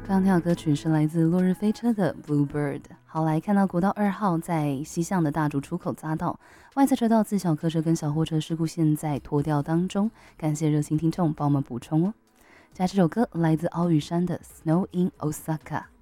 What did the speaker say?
刚刚听到歌曲是来自落日飞车的 Bluebird。好，来看到国道2号在西向的大竹出口匝道，外侧车道自小客车跟小货车事故现在拖吊当中，感谢热心听众帮我们补充哦。加这首歌来自奥羽山的 Snow in Osaka。